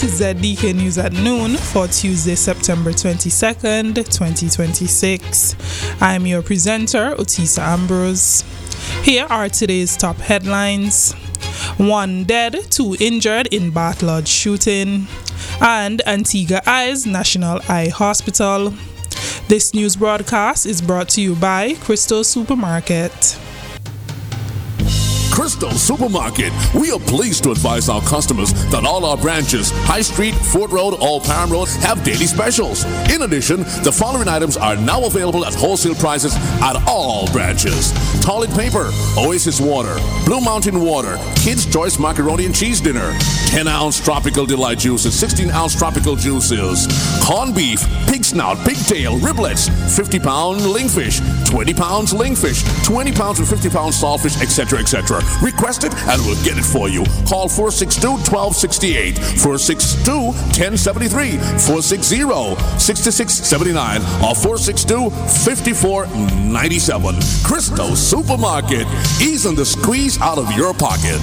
to ZDK News at noon for Tuesday, September 22nd, 2026. I'm your presenter, Otisa Ambrose. Here are today's top headlines. 1 dead, 2 injured in Bath Lodge shooting. And Antigua Eyes National Eye Hospital. This news broadcast is brought to you by Crystal Supermarket. Crystal Supermarket. We are pleased to advise our customers that all our branches, High Street, Fort Road, or Parham Road, have daily specials. In addition, the following items are now available at wholesale prices at all branches. Toilet paper, Oasis water, Blue Mountain water, Kids Choice macaroni and cheese dinner, 10-ounce Tropical Delight juices, 16-ounce tropical juices, corned beef, pig snout, pigtail, riblets, 50-pound lingfish, 20 pounds lingfish, 20 pounds and 50 pounds saltfish, etc., etc. Request it and we'll get it for you. Call 462-1268, 462-1073, 460-6679, or 462-5497. Crystal Supermarket, easing the squeeze out of your pocket.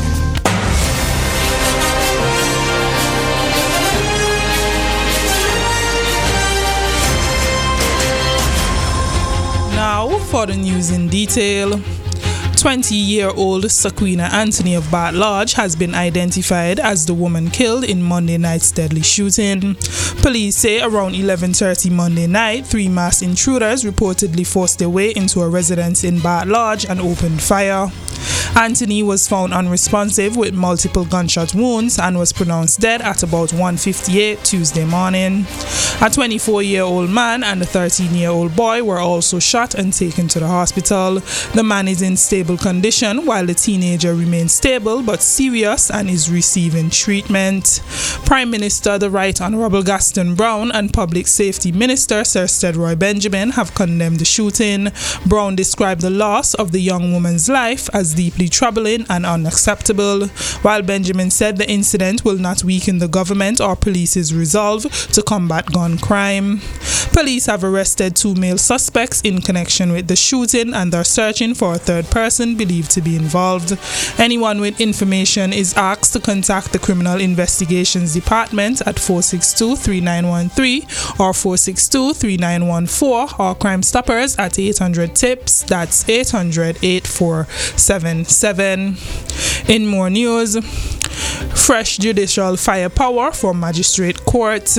Now for the news in detail. 20-year-old Sequina Anthony of Bath Lodge has been identified as the woman killed in Monday night's deadly shooting. Police say around 11:30 Monday night, 3 masked intruders reportedly forced their way into a residence in Bath Lodge and opened fire. Anthony was found unresponsive with multiple gunshot wounds and was pronounced dead at about 1:58 Tuesday morning. A 24-year-old man and a 13-year-old boy were also shot and taken to the hospital. The man is in stable condition while the teenager remains stable but serious and is receiving treatment. Prime Minister the Right Honourable Gaston Brown and Public Safety Minister Sir Steadroy Benjamin have condemned the shooting. Brown described the loss of the young woman's life as deeply troubling and unacceptable, while Benjamin said the incident will not weaken the government or police's resolve to combat gun crime. Police have arrested 2 male suspects in connection with the shooting and are searching for a third person believed to be involved. Anyone with information is asked to contact the Criminal Investigations Department at 462-3913 or 462-3914 or Crime Stoppers at 800-TIPS, that's 800-8477. In more news, fresh judicial firepower for Magistrate Court.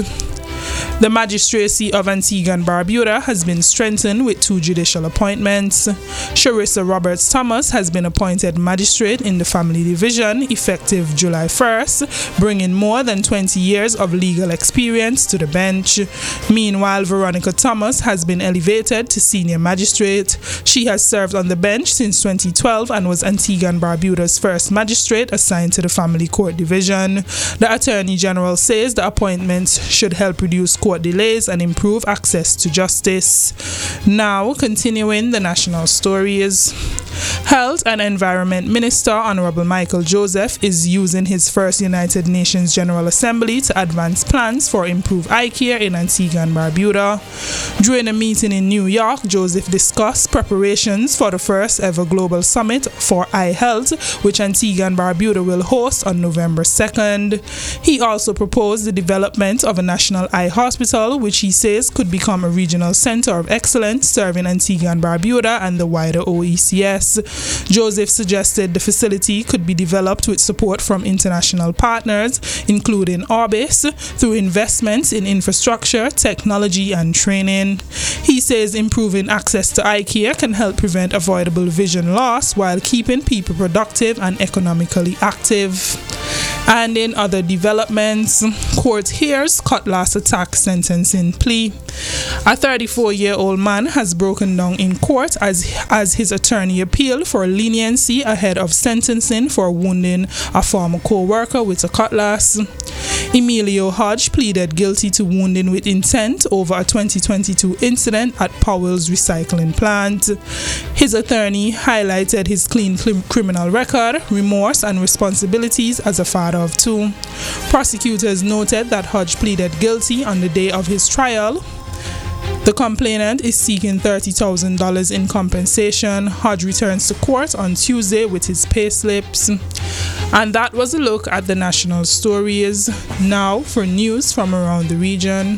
The magistracy of Antigua and Barbuda has been strengthened with 2 judicial appointments. Sharissa Roberts Thomas has been appointed magistrate in the Family Division effective July 1st, bringing more than 20 years of legal experience to the bench. Meanwhile, Veronica Thomas has been elevated to senior magistrate. She has served on the bench since 2012 and was Antigua and Barbuda's first magistrate assigned to the Family Court Division. The Attorney General says the appointments should help reduce court delays and improve access to justice. Now, continuing the national stories. Health and Environment Minister Honorable Michael Joseph is using his first United Nations General Assembly to advance plans for improved eye care in Antigua and Barbuda. During a meeting in New York, Joseph discussed preparations for the first ever global summit for eye health, which Antigua and Barbuda will host on November 2nd. He also proposed the development of a national eye hospital, which he says could become a regional center of excellence serving Antigua and Barbuda and the wider OECS. Joseph suggested the facility could be developed with support from international partners, including Orbis, through investments in infrastructure, technology, and training. He says improving access to eye care can help prevent avoidable vision loss while keeping people productive and economically active. And in other developments, court hears Cutlass attack sentencing plea. A 34-year-old man has broken down in court as his attorney appealed for leniency ahead of sentencing for wounding a former co-worker with a cutlass. Emilio Hodge pleaded guilty to wounding with intent over a 2022 incident at Powell's recycling plant. His attorney highlighted his clean criminal record, remorse, and responsibilities as a father of 2. Prosecutors noted that Hodge pleaded guilty on the day of his trial The complainant is seeking $30,000 in compensation. Hodge returns to court on Tuesday with his payslips. And that was a look at the national stories. Now for news from around the region.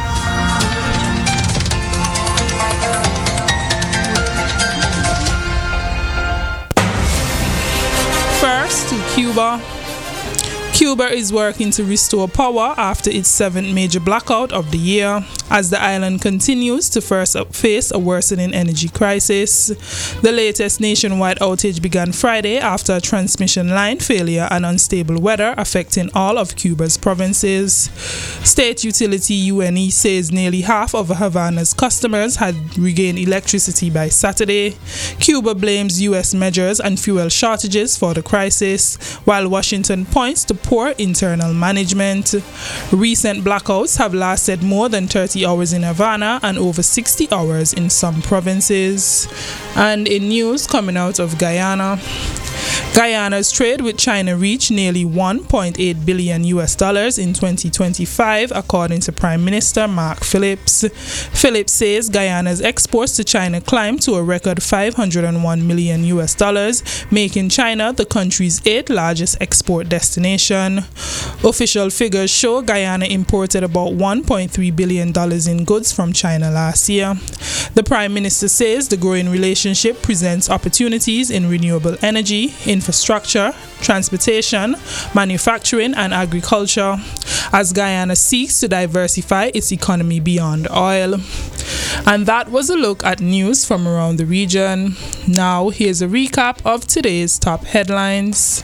First to Cuba. Cuba is working to restore power after its seventh major blackout of the year, as the island continues to first face a worsening energy crisis. The latest nationwide outage began Friday after a transmission line failure and unstable weather affecting all of Cuba's provinces. State utility UNE says nearly half of Havana's customers had regained electricity by Saturday. Cuba blames U.S. measures and fuel shortages for the crisis, while Washington points to poor internal management. Recent blackouts have lasted more than 30 hours in Havana and over 60 hours in some provinces. And in news coming out of Guyana, Guyana's trade with China reached nearly $1.8 billion in 2025, according to Prime Minister Mark Phillips. Phillips says Guyana's exports to China climbed to a record $501 million, making China the country's 8th largest export destination. Official figures show Guyana imported about $1.3 billion in goods from China last year. The Prime Minister says the growing relationship presents opportunities in renewable energy, infrastructure, transportation, manufacturing, and agriculture, as Guyana seeks to diversify its economy beyond oil. And that was a look at news from around the region. Now, here's a recap of today's top headlines.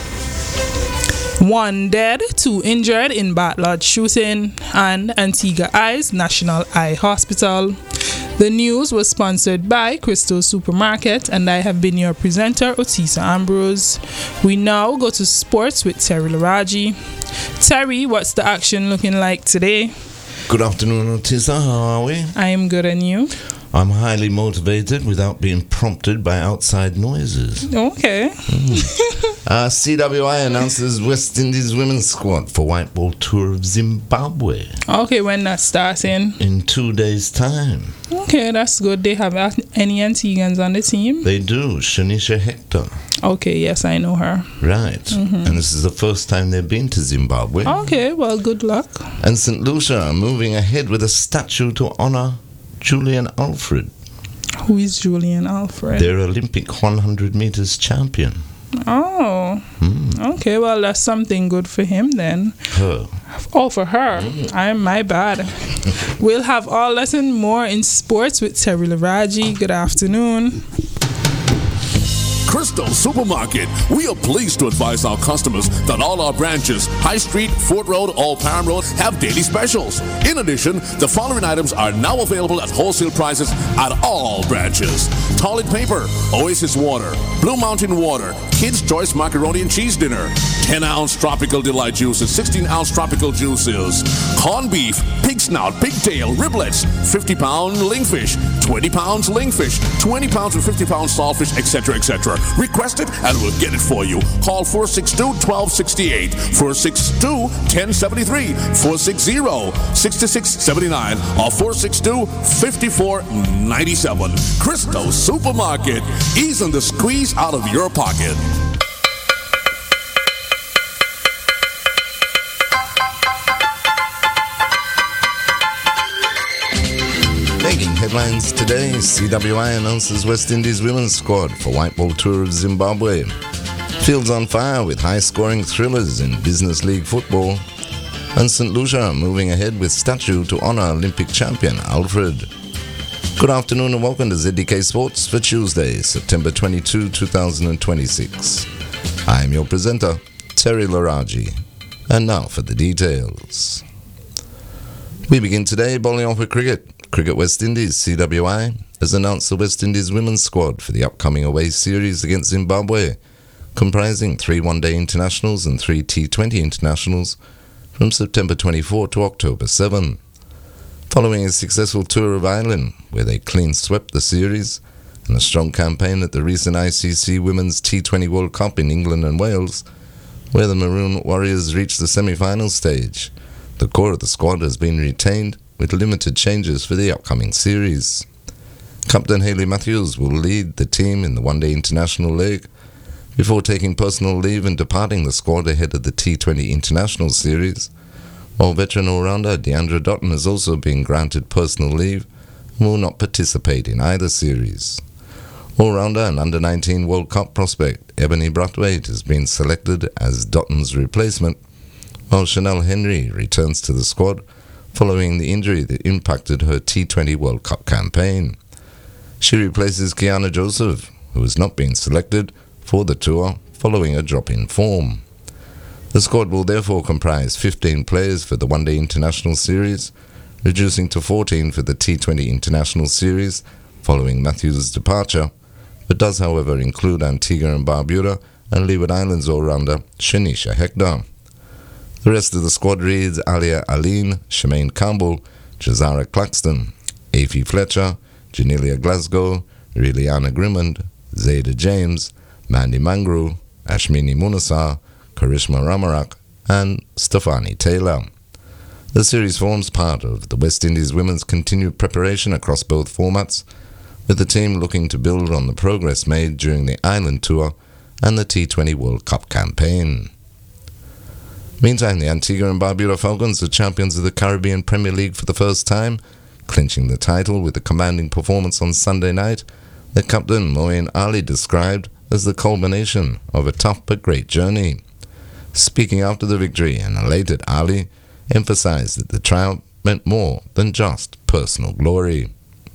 1 dead, 2 injured in Batlodge shooting, and Antigua Eyes National Eye Hospital. The news was sponsored by Crystal Supermarket, and I have been your presenter, Otisa Ambrose. We now go to sports with Terry Laraji. Terry, what's the action looking like today? Good afternoon, Otisa. How are we? I am good, and you? I'm highly motivated without being prompted by outside noises. Okay. CWI announces West Indies women's squad for white ball tour of Zimbabwe. Okay, when that's starting? In 2 days' time. Okay, that's good. They have any Antiguans on the team? They do. Shanisha Hector. Okay, yes, I know her. Right. Mm-hmm. And this is the first time they've been to Zimbabwe. Okay, well, good luck. And St. Lucia are moving ahead with a statue to honor Julian Alfred. Who is Julian Alfred? Their Olympic 100 meters champion. Oh. Okay, well, that's something good for him then. Her. Oh, for her. My bad. We'll have all that and more in sports with Terry Laraji. Good afternoon. Crystal Supermarket. We are pleased to advise our customers that all our branches, High Street, Fort Road, Old Parham Road, have daily specials. In addition, the following items are now available at wholesale prices at all branches. Toilet paper, Oasis water, Blue Mountain water, Kids Choice macaroni and cheese dinner, 10-ounce tropical delight juices, 16-ounce tropical juices, corned beef, pig snout, pigtail, riblets, 50-pound lingfish, 20 pounds lingfish, 20 pounds and 50 pounds saltfish, etc., etc. Request it and we'll get it for you. Call 462-1268, 462-1073, 460-6679, or 462-5497. Crystal Supermarket, easing the squeeze out of your pocket. Making headlines today, CWI announces West Indies women's squad for white ball tour of Zimbabwe. Fields on fire with high-scoring thrillers in Business League football. And St. Lucia moving ahead with statue to honor Olympic champion Alfred. Good afternoon and welcome to ZDK Sports for Tuesday, September 22, 2026. I am your presenter, Terry Laraji. And now for the details. We begin today bowling off with cricket. Cricket West Indies, CWI, has announced the West Indies women's squad for the upcoming away series against Zimbabwe, comprising 3 one-day internationals and 3 T20 internationals from September 24 to October 7. Following a successful tour of Ireland, where they clean swept the series, and a strong campaign at the recent ICC Women's T20 World Cup in England and Wales, where the Maroon Warriors reached the semi-final stage, the core of the squad has been retained with limited changes for the upcoming series. Captain Hayley Matthews will lead the team in the one-day international leg before taking personal leave and departing the squad ahead of the T20 International Series, while veteran all-rounder Deandra Dotton has also been granted personal leave and will not participate in either series. All-rounder and Under-19 World Cup prospect Ebony Brathwaite has been selected as Dotton's replacement, while Chanel Henry returns to the squad following the injury that impacted her T20 World Cup campaign. She replaces Kiana Joseph, who has not been selected for the tour following a drop in form. The squad will therefore comprise 15 players for the one-day international series, reducing to 14 for the T20 International Series following Matthews' departure, but does however include Antigua and Barbuda and Leeward Islands all-rounder Shanisha Hector. The rest of the squad reads Alia Aline, Shemaine Campbell, Jazara Claxton, Aphie Fletcher, Janelia Glasgow, Riliana Grimmond, Zayda James, Mandy Mangru, Ashmini Munasar, Karishma Ramarak, and Stefani Taylor. The series forms part of the West Indies women's continued preparation across both formats, with the team looking to build on the progress made during the Island Tour and the T20 World Cup campaign. Meantime, the Antigua and Barbuda Falcons are champions of the Caribbean Premier League for the first time, clinching the title with a commanding performance on Sunday night that Captain Moeen Ali described as the culmination of a tough but great journey. Speaking after the victory, an elated Ali emphasized that the triumph meant more than just personal glory.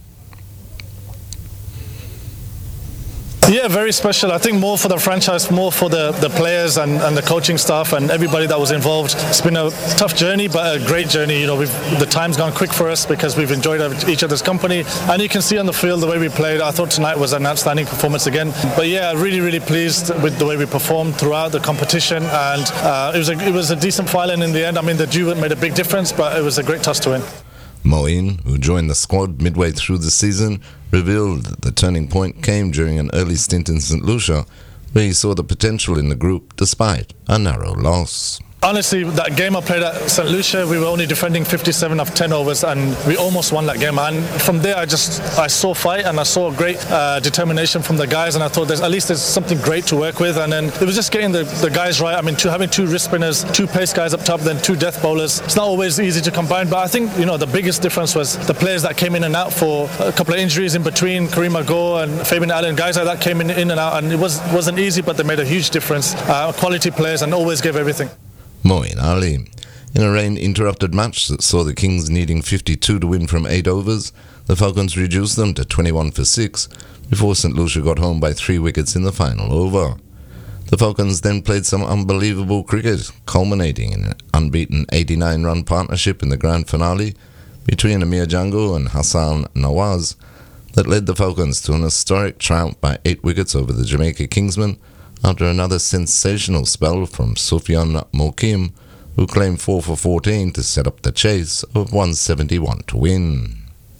Yeah, very special. I think more for the franchise, more for the players and the coaching staff and everybody that was involved. It's been a tough journey, but a great journey. You know, the time's gone quick for us because we've enjoyed each other's company. And you can see on the field the way we played. I thought tonight was an outstanding performance again. But yeah, really, really pleased with the way we performed throughout the competition. And it was a decent filing in the end. I mean, the dew made a big difference, but it was a great toss to win. Moeen, who joined the squad midway through the season, revealed that the turning point came during an early stint in St. Lucia, where he saw the potential in the group despite a narrow loss. Honestly, that game I played at St. Lucia, we were only defending 57 of 10 overs and we almost won that game. And from there, I saw fight and I saw great determination from the guys, and I thought at least there's something great to work with. And then it was just getting the guys right. I mean, having two wrist spinners, two pace guys up top, then two death bowlers. It's not always easy to combine, but I think, the biggest difference was the players that came in and out for a couple of injuries in between. Karima Go and Fabian Allen, guys like that came in and out, and it wasn't easy, but they made a huge difference. Quality players and always gave everything. Moeen Ali. In a rain-interrupted match that saw the Kings needing 52 to win from 8 overs, the Falcons reduced them to 21 for 6 before St. Lucia got home by 3 wickets in the final over. The Falcons then played some unbelievable cricket, culminating in an unbeaten 89-run partnership in the grand finale between Amir Jango and Hassan Nawaz that led the Falcons to an historic triumph by 8 wickets over the Jamaica Kingsmen after another sensational spell from Sufyan Mokim, who claimed 4 for 14 to set up the chase of 171 to win.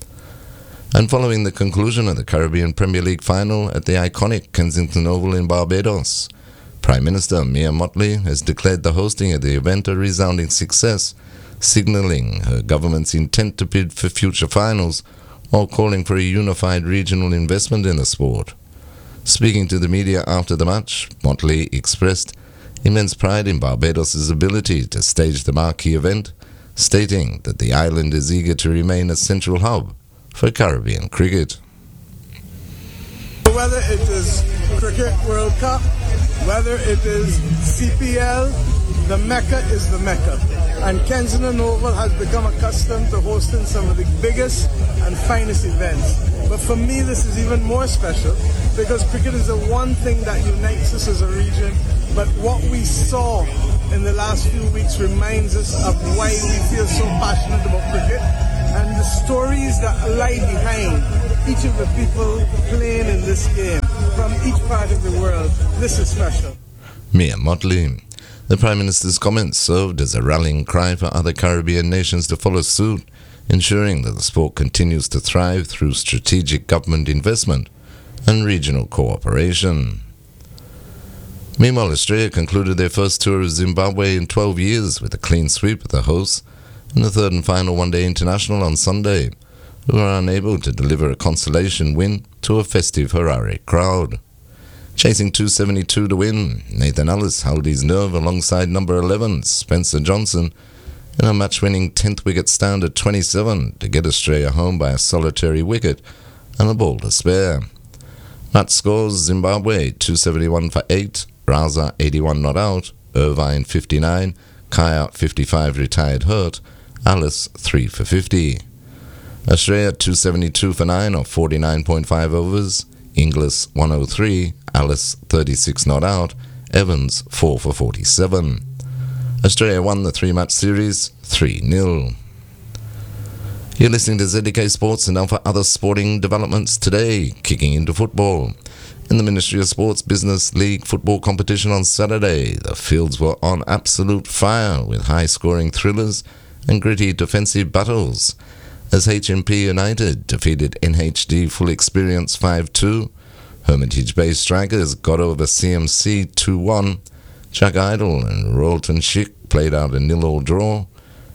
And following the conclusion of the Caribbean Premier League final at the iconic Kensington Oval in Barbados, Prime Minister Mia Mottley has declared the hosting of the event a resounding success, signalling her government's intent to bid for future finals while calling for a unified regional investment in the sport. Speaking to the media after the match, Motley expressed immense pride in Barbados' ability to stage the marquee event, stating that the island is eager to remain a central hub for Caribbean cricket. Whether it is Cricket World Cup, whether it is CPL, the Mecca is the Mecca. And Kensington Oval has become accustomed to hosting some of the biggest and finest events. But for me, this is even more special because cricket is the one thing that unites us as a region. But what we saw in the last few weeks reminds us of why we feel so passionate about cricket and the stories that lie behind each of the people playing in this game from each part of the world. This is special. Mia Mottley. The Prime Minister's comments served as a rallying cry for other Caribbean nations to follow suit, ensuring that the sport continues to thrive through strategic government investment and regional cooperation. Meanwhile, Australia concluded their first tour of Zimbabwe in 12 years with a clean sweep of the hosts in the third and final one-day international on Sunday, who were unable to deliver a consolation win to a festive Harare crowd. Chasing 272 to win, Nathan Ellis held his nerve alongside number 11, Spencer Johnson, in a match-winning 10th wicket stand at 27 to get Australia home by a solitary wicket and a ball to spare. Match scores: Zimbabwe 271 for 8, Raza 81 not out, Irvine 59, Kaya 55 retired hurt, Alice 3 for 50. Australia 272 for 9 or 49.5 overs, Inglis 103, Alice 36 not out, Evans 4 for 47. Australia won the 3-match series 3-0. You're listening to ZDK Sports, and now for other sporting developments today. Kicking into football. In the Ministry of Sports Business League football competition on Saturday, the fields were on absolute fire with high-scoring thrillers and gritty defensive battles, as HMP United defeated NHD Full Experience 5-2, Hermitage Bay Strikers got over CMC 2-1, Chuck Idle and Royalton Schick played out a 0-0 draw,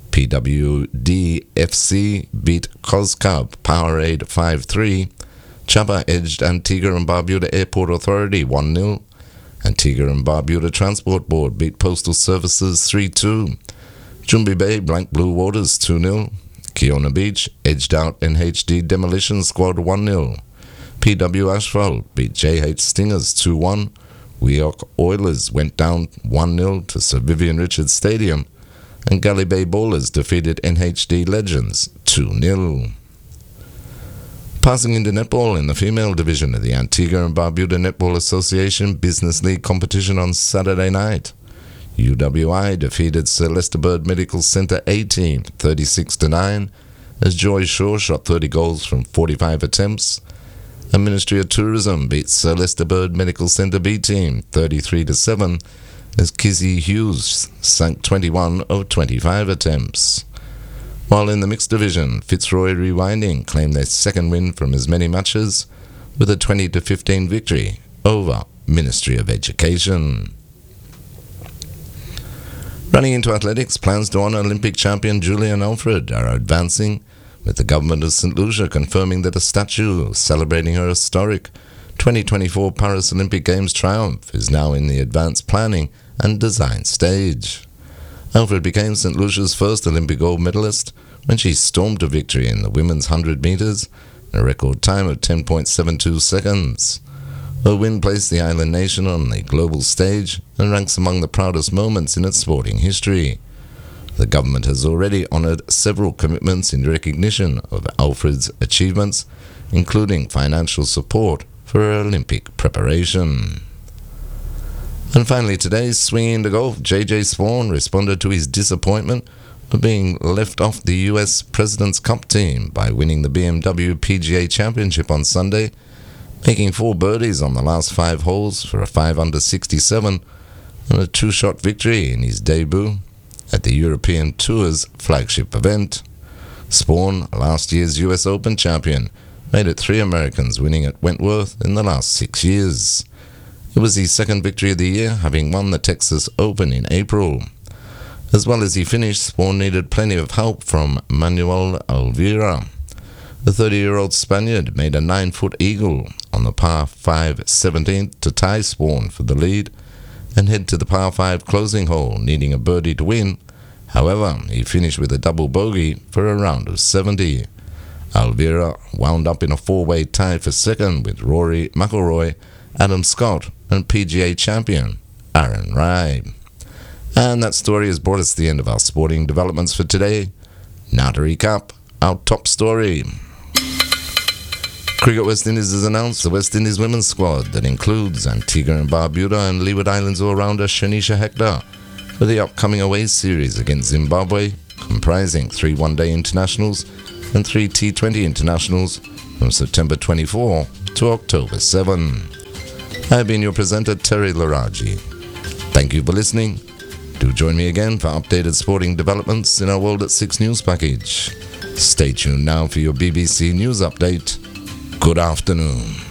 PWD FC beat Coscub Powerade 5-3, Chapa edged Antigua and Barbuda Airport Authority 1-0, Antigua and Barbuda Transport Board beat Postal Services 3-2, Jumbi Bay blanked Blue Waters 2-0, Kiona Beach edged out NHD Demolition Squad 1-0, PW Asphalt beat JH Stingers 2-1, Weok Oilers went down 1-0 to Sir Vivian Richards Stadium, and Gully Bay Bowlers defeated NHD Legends 2-0. Passing into netball in the female division of the Antigua and Barbuda Netball Association Business League competition on Saturday night. UWI defeated Sir Lester Bird Medical Centre A team 36-9, as Joy Shaw shot 30 goals from 45 attempts, and Ministry of Tourism beat Sir Lester Bird Medical Centre B team 33-7, as Kizzy Hughes sank 21 of 25 attempts. While in the mixed division, Fitzroy Rewinding claimed their second win from as many matches with a 20-15 victory over Ministry of Education. Running into athletics, plans to honour Olympic champion Julian Alfred are advancing, with the government of St. Lucia confirming that a statue celebrating her historic 2024 Paris Olympic Games triumph is now in the advanced planning and design stage. Alfred became St. Lucia's first Olympic gold medalist when she stormed to victory in the women's 100 metres in a record time of 10.72 seconds. Her win placed the island nation on the global stage and ranks among the proudest moments in its sporting history. The government has already honoured several commitments in recognition of Alfred's achievements, including financial support for her Olympic preparation. And finally today, swinging into golf, JJ Spawn responded to his disappointment of being left off the US President's Cup team by winning the BMW PGA Championship on Sunday, making 4 birdies on the last 5 holes for a 5-under 67 and a 2-shot victory in his debut at the European Tour's flagship event. Spawn, last year's US Open champion, made it 3 Americans winning at Wentworth in the last 6 years. It was his second victory of the year, having won the Texas Open in April. As well as he finished, Spawn needed plenty of help from Manuel Alvira. The 30-year-old Spaniard made a 9-foot eagle on the par 5 17th to tie Spawn for the lead and head to the par 5 closing hole, needing a birdie to win. However, he finished with a double bogey for a round of 70. Alvira wound up in a 4-way tie for second with Rory McIlroy, Adam Scott, and PGA champion Aaron Rai. And that story has brought us to the end of our sporting developments for today. Now to recap our top story. Cricket West Indies has announced the West Indies women's squad that includes Antigua and Barbuda and Leeward Islands all-rounder Shanisha Hector for the upcoming away series against Zimbabwe, comprising 3 one-day internationals and 3 T20 internationals from September 24 to October 7. I've been your presenter, Terry Laraji. Thank you for listening. Do join me again for updated sporting developments in our World at 6 news package. Stay tuned now for your BBC News update. Good afternoon.